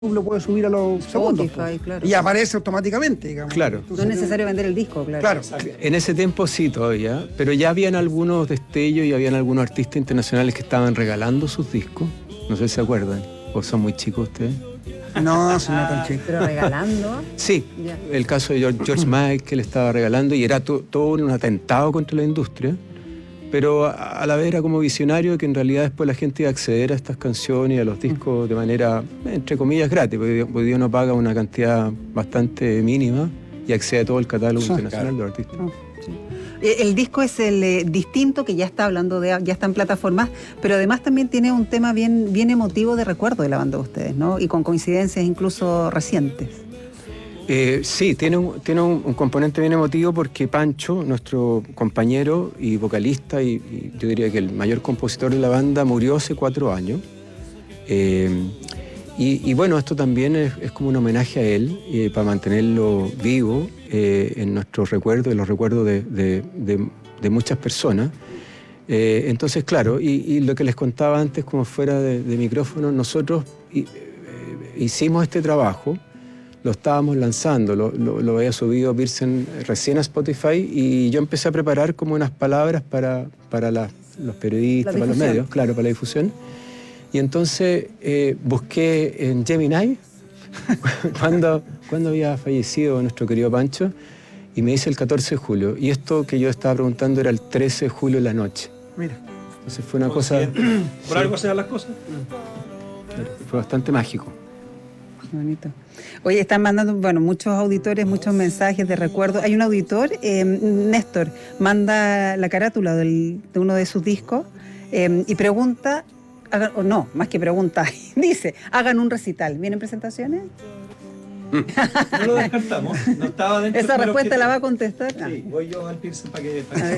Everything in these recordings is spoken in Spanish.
lo puede subir a los segundos. Spotify, claro. Y aparece automáticamente, digamos. Claro. No es necesario vender el disco, claro. Claro. En ese tiempo sí todavía, pero ya habían algunos destellos y habían algunos artistas internacionales que estaban regalando sus discos. No sé si se acuerdan, o son muy chicos ustedes. No, se me tan chico. Pero regalando. Sí, Ya. el caso de George Michael estaba regalando y era todo un atentado contra la industria, pero a la vez era como visionario que en realidad después la gente iba a acceder a estas canciones y a los discos de manera, entre comillas, gratis, porque hoy día uno paga una cantidad bastante mínima y accede a todo el catálogo internacional de los artistas. El disco es el distinto, que ya está hablando ya está en plataformas, pero además también tiene un tema bien emotivo de recuerdo de la banda de ustedes, ¿no? Y con coincidencias incluso recientes. Sí, tiene un componente bien emotivo porque Pancho, nuestro compañero y vocalista, y yo diría que el mayor compositor de la banda, murió hace 4 años. Y bueno, esto también es como un homenaje a él, para mantenerlo vivo en nuestros recuerdos, en los recuerdos de muchas personas. Entonces, claro, y lo que les contaba antes, como fuera de micrófono, nosotros hicimos este trabajo, lo estábamos lanzando, lo había subido Birsen recién a Spotify y yo empecé a preparar como unas palabras para los periodistas, para los medios, claro, para la difusión. Y entonces busqué en Gemini cuando había fallecido nuestro querido Pancho y me dice el 14 de julio. Y esto que yo estaba preguntando era el 13 de julio en la noche. Mira. Entonces fue una cosa... Por algo se dan las cosas. Fue bastante mágico. Bonito. Oye, están mandando, muchos auditores, muchos mensajes de recuerdo. Hay un auditor, Néstor, manda la carátula de uno de sus discos y pregunta, más que pregunta, dice, hagan un recital. ¿Vienen presentaciones? No lo descartamos. No estaba dentro Esa del respuesta la va a objetivo. contestar. Sí, voy yo al Pearson para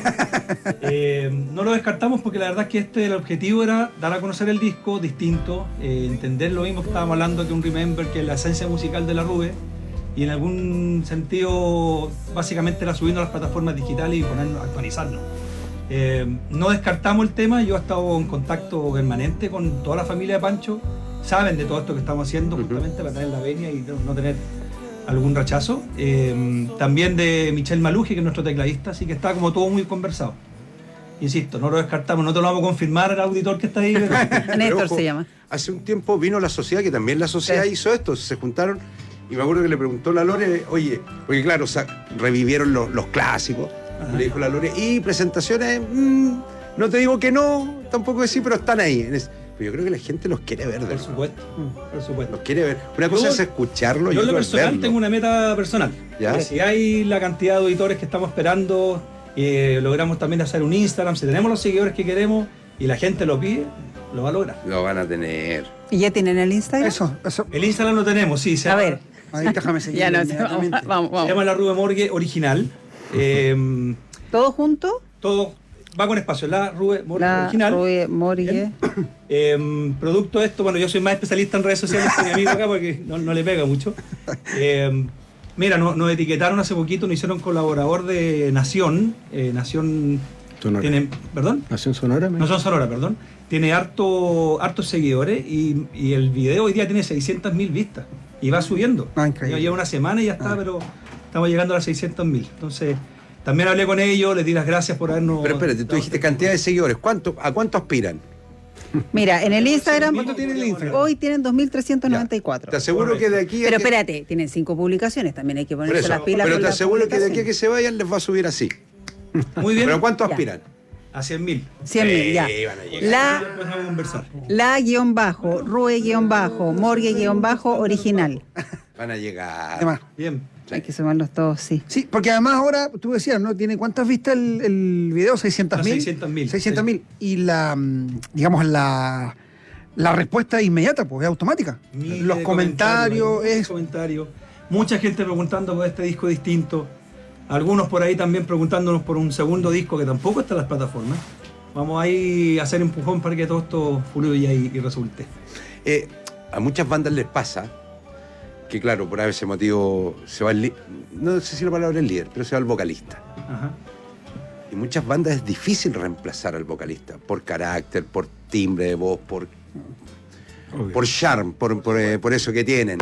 que no lo descartamos porque la verdad es que el objetivo era dar a conocer el disco distinto, entender lo mismo que estábamos hablando, que un Remember, que es la esencia musical de la Rube, y en algún sentido básicamente era subiendo a las plataformas digitales y actualizarnos. No descartamos el tema. Yo he estado en contacto permanente con toda la familia de Pancho. Saben de todo esto que estamos haciendo justamente para tener la venia y no tener algún rechazo. También de Michel Maluji, que es nuestro tecladista, así que está como todo muy conversado. Insisto, no lo descartamos, no te lo vamos a confirmar al auditor que está ahí. Pero... Néstor ojo, se llama. Hace un tiempo vino la sociedad, que también la sociedad hizo esto, se juntaron y me acuerdo que le preguntó la Lore, oye, porque claro, revivieron los clásicos, le dijo la Lore, y presentaciones, no te digo que no, tampoco que sí, pero están ahí. Pero yo creo que la gente los quiere ver, Por supuesto, por supuesto. los quiere ver. Una cosa es escucharlo y yo en lo otra es personal verlo. tengo una meta personal. ¿Ya? Si hay la cantidad de auditores que estamos esperando, logramos también hacer un Instagram, si tenemos los seguidores que queremos y la gente lo pide, lo va a lograr. Lo van a tener. ¿Y ya tienen el Instagram? Eso. El Instagram lo tenemos, sí. A ver. Ahí déjame seguir. Ya no, inmediatamente. vamos. Se llama La Rube Morgue Original. ¿Todo junto? Todo va con espacio. La Rube Morgue La Original. Rube Morgue. Producto de esto, yo soy más especialista en redes sociales que mi amigo acá porque no le pega mucho. Mira, nos etiquetaron hace poquito, nos hicieron colaborador de Nación. Nación Sonora. tiene, ¿perdón? ¿Nación Sonora? Nación Sonora, perdón. Tiene hartos seguidores y el video hoy día tiene 600.000 vistas y va subiendo. Increíble. Lleva una semana y ya está, pero estamos llegando a las 600.000. Entonces, también hablé con ellos, les di las gracias por habernos... Pero espérate, tú dijiste cantidad de seguidores. ¿A cuánto aspiran? Mira, en el Instagram, ¿Cuánto tiene el Instagram? hoy tienen 2.394. Te aseguro que de aquí a Pero que... espérate, tienen 5 publicaciones, también hay que Por ponerse eso, las pilas. pero con te las aseguro que de aquí a publicaciones. que se vayan les va a subir así. Muy bien. ¿Pero cuánto Ya. aspiran? A 100.000. 100.000, ya. Van a llegar. Después vamos a conversar. Rue-original. Van a llegar. Además. Bien. Hay que sumarlos todos, sí. Sí, porque además ahora, tú decías, ¿no? ¿Tiene cuántas vistas el video? 600.000. 600.000. 600.000. Y digamos, la respuesta es inmediata, pues es automática. Miles Los de comentarios, comentarios. Mucha gente preguntando por este disco distinto. Algunos por ahí también preguntándonos por un segundo disco que tampoco está en las plataformas. Vamos ahí a hacer empujón para que todo esto fluya y resulte. A muchas bandas les pasa que, claro, por ese motivo se va no sé si la palabra es líder, pero se va el vocalista. Ajá. Y muchas bandas es difícil reemplazar al vocalista por carácter, por timbre de voz, por Obvio. por charm, por eso que tienen.